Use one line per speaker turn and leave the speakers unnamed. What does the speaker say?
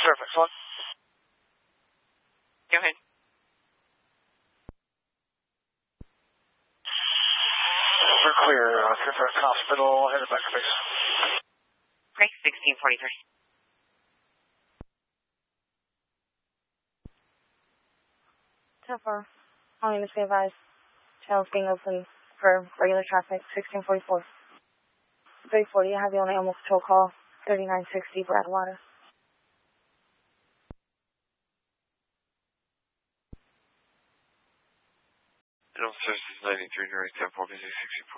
Fairfax 1.
Go ahead.
We're clear. Fairfax Hospital, headed back to base.
Okay, 1643.
Tower, only must be advised. Channels being open for regular traffic, 1644. 340, you have the only animal control call, 3960 Bradwater.
Services 93 direct 10 4 busy 64.